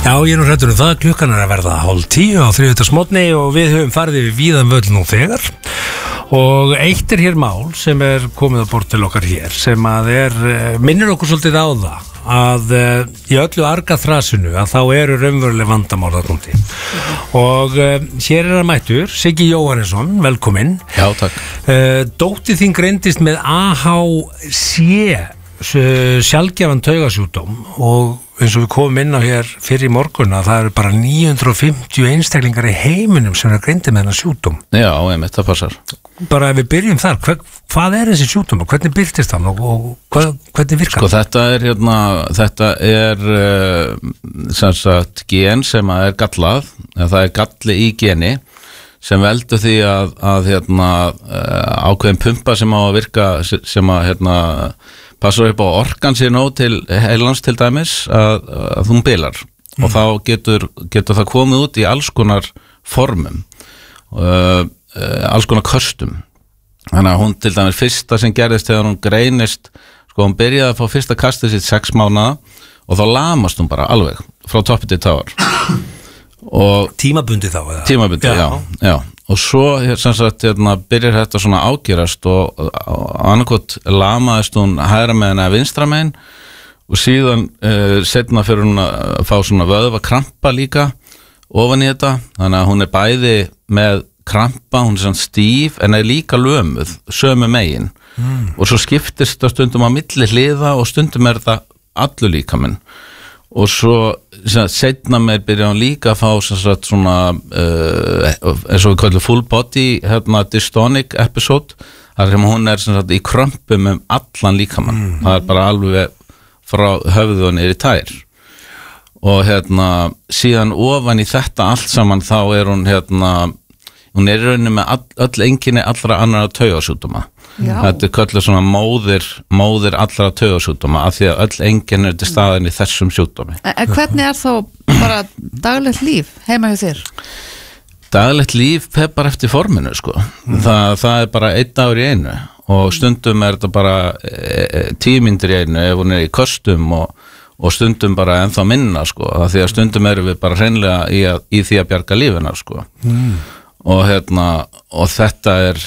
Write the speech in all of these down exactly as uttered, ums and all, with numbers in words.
Já, ég er nú hræddur um það, klukkan er að verða hálf tíu á þriðjudagsmorgni og við höfum farið við víðan völl nú þegar og eitt er hér mál sem er komið á bort til okkar hér sem að er, minnir okkur svolítið á það að í öllu argaþrasinu að þá eru raunveruleg vandamál þarna úti og hér er að mættur Siggi Jóhannesson, velkominn. Já, takk. Dóttir þín greindist með A H C sjaldgæfan taugasjúkdóm og eins og við komum inn á hér fyrir í morgun að það eru bara níu hundruð og fimmtíu einstaklingar í heiminum sem er greindið með þennan sjúkdóm. Já, einmitt, það passar. Bara ef við byrjum þar, hver, hvað er þessi sjúkdóm og hvernig byrtist hann og, og hvað, hvernig virkar hann? Sko þetta er hérna, þetta er uh, sem sagt gen sem er gallað, það er galli í geni sem veldur því að, að hérna uh, ákveðin pumpa sem á að virka sem að hérna passar upp á orkan sér nóg til heilans til dæmis að, að hún bilar mm. og þá getur, getur það komið út í alls konar formum uh, uh, alls konar köstum þannig að hún til dæmis fyrsta sem gerðist þegar hún greinist sko hún byrjaði að fá fyrsta kastið sitt sex mánaða og þá lamast hún bara alveg frá toppi til táar og tímabundi þá eða? Tímabundi, já, já, já. Og svo sem sagt, hérna, byrjar þetta svona ágerast og, og annarkot lamaðist hún hægra megin eða vinstra megin og síðan uh, setna fyrir hún að fá svona vöðva krampa líka ofan í þetta þannig að hún er bæði með krampa, hún er svona stíf en er líka lömuð, sömu megin mm. og svo skiptist það stundum á milli hliða og stundum er þetta allur líkaminn og svo setna meir byrja hann líka að fá sagt, svona uh, eins og við kallum full body hérna, dystonic episode þar sem hún er sagt, í krömpum um allan líkamann mm. það er bara alveg frá höfðu og niður í tær og hérna síðan ofan í þetta allt saman þá er hún hérna hún er í rauninni með all, öll einkenni allra annara taugasjúkdóma þetta er kallað svona móðir móðir allra taugasjúkdóma af því að öll einkenni er til staðin í þessum sjúkdómi. En hvernig er þá bara daglegt líf heima hjá þér? Daglegt líf er bara eftir forminu sko mm. það, það er bara einn dagur í einu og stundum er þetta bara e, tíu mínútur í einu ef hún er í köstum og, og stundum bara ennþá minna sko af því að stundum erum við bara hreinlega í, að, í því að bjarga lífina sko mm. og hérna og þetta er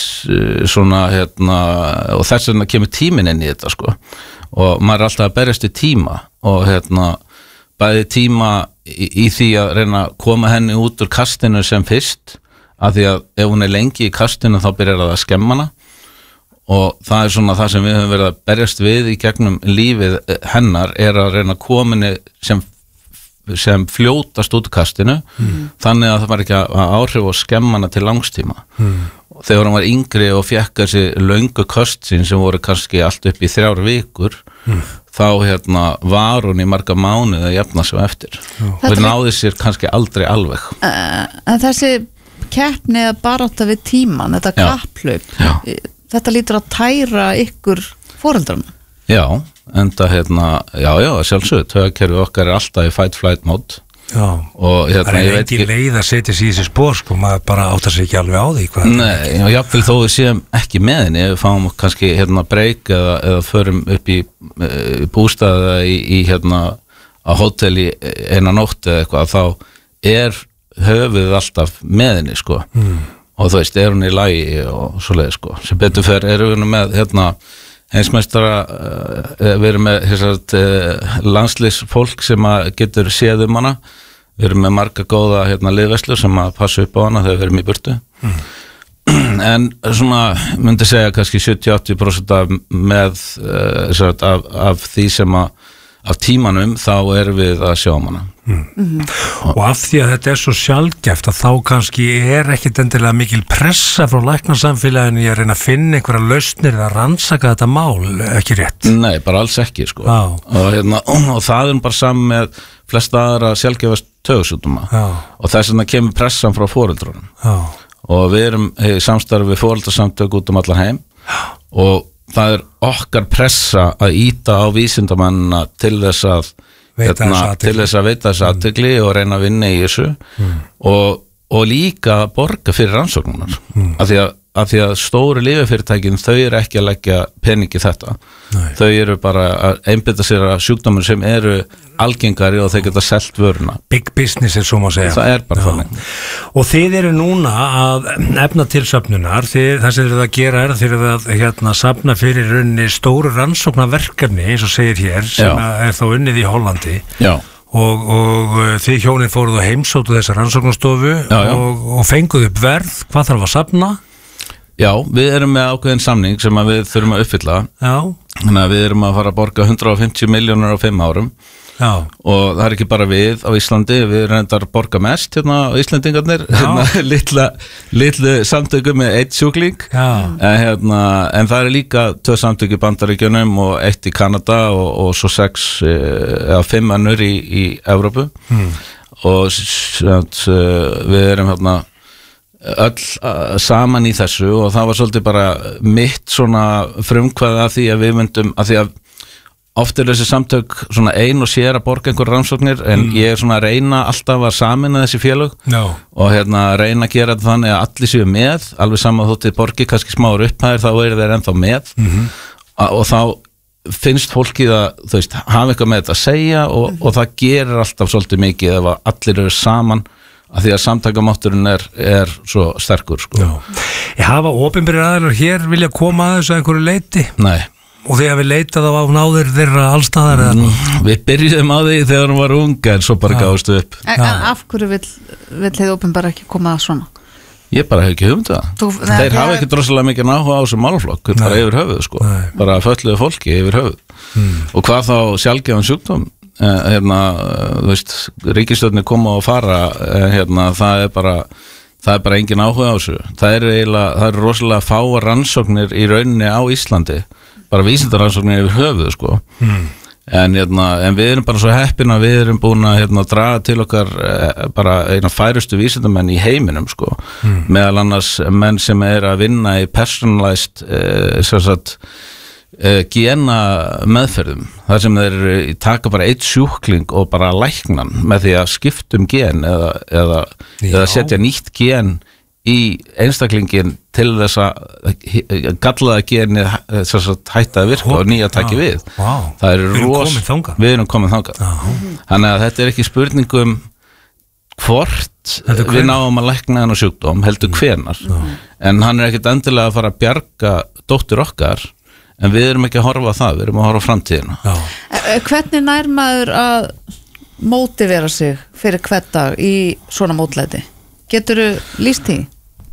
svona hérna og þess vegna kemur tíminn inn í þetta sko og maður er alltaf að berjast í tíma og hérna bæði tíma í, í því að reyna að koma henni út úr kastinu sem fyrst af því að ef hún er lengi í kastinu þá byrjar það að skemma hana og það er svona það sem við höfum verið að berjast við í gegnum lífið hennar er að reyna að koma henni sem sem fljótast út kastinu mm. þannig að það var ekki að áhrif og skemmana til langstíma mm. og þegar hann var yngri og fekk þessi löngu köst sín sem voru kannski allt upp í þrjár vikur mm. þá hérna var hún í marga mánuði að jafna svo eftir og það náði sér kannski aldrei alveg uh, En þessi keppni að barátta við tíman, þetta kapphlaup þetta lítur að tæra ykkur foreldrum Já, enda hérna, já, já, sjálfsögðu, taugakerfið okkar er alltaf í fight flight mode Já, og hérna, það er ekki leið að setja sig í þessi spór sko, maður bara áttar sig ekki alveg á því hvað Nei, og jáfnvel þó við séum ekki með henni við fáum kannski hérna break eða, eða förum upp í, í bústaða í, í hérna á hóteli eina nótt eða eitthvað þá er höfuð alltaf með henni sko mm. og þú veist, er hún í lagi og svoleið sko, sem betur fer erum við með hérna heimsmeistara uh, við erum með hérna, uh, landslýsfólk sem getur séð um hana við erum með marga góða hérna, liðveslur sem að passa upp á hana þegar við erum í burtu mm. en svona myndi segja kannski sjötíu til áttatíu prósent af, með, uh, sagt, af, af því sem að af tímanum þá erum við að sjá um hana mm. mm-hmm. og af því að þetta er svo sjaldgæft að þá kannski er ekkit endilega mikil pressa frá læknasamfélaginu í að reyna að finna einhverja lausnir eða rannsaka þetta mál, ekki rétt? Nei, bara alls ekki sko og, hérna, og það er bara saman með flesta aðra sjaldgæfast taugasjúkdóma og þess vegna kemur pressan frá foreldrunum og við erum í samstarfi við foreldrasamtök út um allan heim og það er okkar pressa að íta á vísindamannina til þess að hérna, til þess að veita þess athygli mm. og reyna að vinna í þessu mm. og, og líka borga fyrir rannsóknunar mm. af því að að því að stóru lyfjafyrirtækin þau eru ekki að leggja peningi þetta. Nei. Þau eru bara að einbytta sér að sjúkdómur sem eru algengari og þeir geta selt vöruna. Big business er svo má segja. Það er bara þannig. Og þið eru núna að efna til söfnunar, þið, það sem þið eru að gera er þið eru að hérna, safna fyrir runni stóru rannsóknarverkefni eins og segir hér sem Já. Er þá unnið í Hollandi. Já. Og, og þið hjónin fóruð og heimsóttu þessa rannsóknarstofu já, já. Og, og fenguð upp verð, hvað þarf að safna? Já, við erum með ákveðin samning sem að við þurfum að uppfylla. Já. Þannig að við erum að fara að borga hundrað og fimmtíu milljónir á fimm árum. Já. Og það er ekki bara við á Íslandi, við reyndar að borga mest hérna á Íslandingarnir, hérna, litla, litlu samtöku með eitt sjúkling, en, hérna, en það er líka tvö samtöku í Bandaríkjunum og eitt í Kanada og, og svo sex eða fimm annur í, í Evrópu hmm. og sjönt, við erum hérna öll saman í þessu og það var svolítið bara mitt svona frumkvæði að því að við myndum, að því að oft er þessi samtök svona ein og sér að borga einhver rannsóknir en mm. ég er svona að reyna alltaf að samina þessi félög no. og hérna reyna að gera þetta þannig að allir séu með, alveg saman þóttið borgi kannski smáur upphæðir, þá er þeir ennþá með mm-hmm. og þá finnst fólkið að, þú veist, hafa eitthvað með þetta að segja og, mm-hmm. og það gerir alltaf svolítið mikið ef allir eru saman að því að samtakamátturinn er, er svo sterkur sko. Ég hafa opinberir aðeinar hér vilja koma að þessu að einhverju leiti? Nei. Og þegar við leitað á náður þeirra allstaðar eða mm, við byrjuðum á því þegar hún var unga en svo bara gáðustu upp. En, en af hverju vill, vill þið opinbera ekki koma að svona? Ég bara hef ekki hugmynd það. Þú, Þeir það hafa ekki drossalega mikið náhuga á þessu málflokk, bara yfir höfuð sko, Nei. bara fölluðu fólki yfir höfuð. Hmm. Og hvað þá sjálfgefan sjúkdóm, eh, hérna, þú veist, ríkisstjórnir koma og fara, eh, hérna, það er bara, það er bara engin áhuga á þessu. Það er eiginlega, það er rosalega fáar rannsóknir í rauninni á Íslandi. Bara vísindaransóknir yfir höfuð sko mm. en, hérna, en við erum bara svo heppin að við erum búin að hérna, draga til okkar eh, bara eina færustu vísindamenn í heiminum sko mm. meðal annars menn sem er að vinna í personalized eh, sagt, eh, gena meðferðum þar sem þeir taka bara eitt sjúkling og bara læknan með því að skiptum gen eða, eða, eða setja nýtt gen í einstaklingin til þess að gallaða geni hætta að virka og nýja taki við wow. það er ros við erum komið þangað þannig að þetta er ekki spurningum hvort við náum að lækna hennar sjúkdóm heldur hvenar mm. en hann er ekkert endilega að fara að bjarga dóttur okkar en við erum ekki að horfa á það, við erum að horfa á framtíðina Já. Hvernig nær maður að mótivera sig fyrir hvern dag í svona mótlæti? Geturðu lýst því?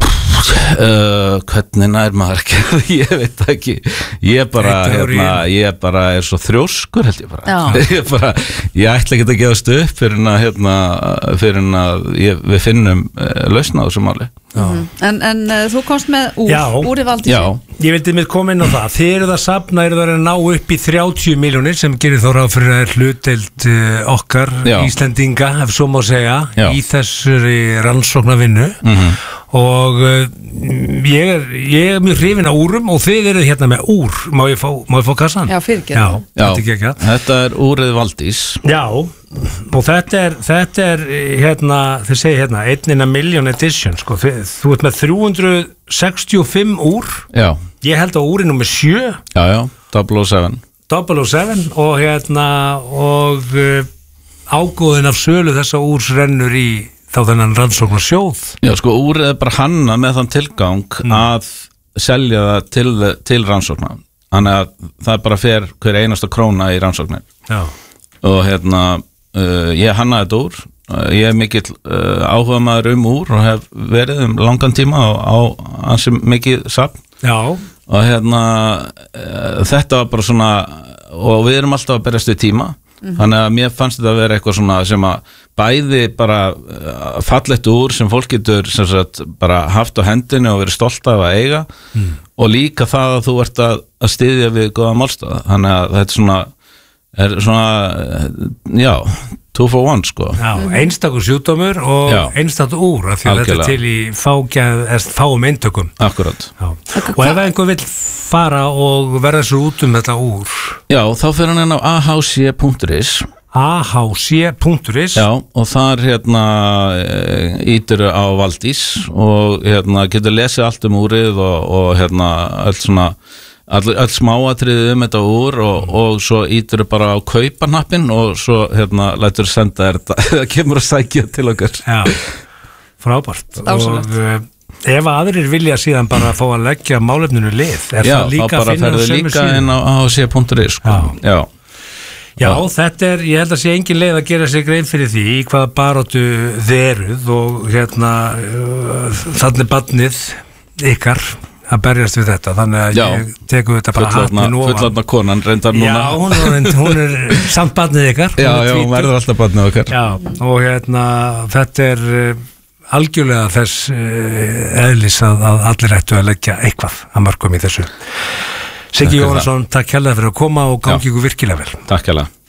Uh, hvernig nær maður ekki ég veit ekki ég bara, hérna, ég bara er svo þrjóskur held ég bara ég, bara, ég ætla ekki að gefast upp fyrir að, hérna, fyrir að ég, við finnum uh, lausn á þessu máli mm-hmm. En, en uh, þú komst með úr, úr í valdi Ég vildi mér koma inn á það þið eru það safna, eru það að ná upp í þrjátíu milljónir sem gerir þó ráð fyrir að hlutdeild uh, okkar Já. Íslendinga, ef svo má segja Já. Í þessari rannsóknarvinnu mm-hmm. og uh, ég, er, ég er mjög hrifin á úrum og þið eru hérna með úr má ég fá, má ég fá kassan? Já, fyrirgeð Já, Já. Þetta er úrið Valdís Já, og þetta er, þetta er hérna, þið segir hérna einnina million edition, sko, þið, þú ert með þrjú hundruð sextíu og fimm úr Já Ég held á úri númer sjö Já, já, double oh seven double oh seven og hérna og uh, ágóðin af sölu þessa úrs rennur í þá þennan rannsóknarsjóð Já, sko, úrið er bara hanna með þann tilgang mm. að selja það til, til rannsóknar þannig að það bara fer hver einasta króna í rannsóknar Já. Og hérna uh, ég hannaði þetta úr uh, ég er mikill uh, áhuga maður um úr og hef verið um langan tíma á, á ansi mikið safn Já. Og hérna uh, þetta var bara svona og við erum alltaf að berjast við tíma mm-hmm. þannig að mér fannst þetta að vera eitthvað svona sem að bæði bara uh, fallegt úr sem fólk getur sem sagt, bara haft á hendinu og verið stolt af að eiga mm. og líka það að þú ert að, að styðja við góða málstaða þannig að þetta svona er svona já, two for one sko Já, einstakur sjúkdómur og já. Einstakur úr af því að Algjörlega. Þetta til í fágjað, fáum eintökum Akkurat já. Og ef einhver vill fara og verða svo út um þetta úr Já, þá fyrir hann inn á a h c punktur is a h c punktur is. Já, og þar hérna ítir á Valdís og hérna getur lesið allt um úrið og, og hérna öll svona all, öll smáatriðið um þetta úr og, og svo ítir bara á kaupanappinn og svo hérna lætur senda þér þetta það kemur að sækja til okkar. Já, frábært. Dásamlegt. Og uh, ef aðrir vilja síðan bara fá að leggja málefninu lið, er Já, það líka þá bara að finna á ferðu sömu líka síðu? inn á a h c punktur is sko. Já. Já. Já, þetta er, ég held að sé engin leið að gera sér grein fyrir því í hvaða baráttu þeruð og hérna uh, þannig barnið ykkar að berjast við þetta, þannig að Já. ég teku þetta bara hattinn ofan. Fullorðna konan reyndar núna. Já, hún er, hún er samt barnið ykkar. Já, Hún er já, hún tvítug. verður alltaf barnið okkar. Já, og hérna þetta er uh, algjörlega þess uh, eðlis að, að allir ættu að leggja eitthvað að mörgum í þessu. Siggi Takk fyrir Jónasson, takk hérlega fyrir að koma og gangi ykkur virkilega vel. Takk hérlega.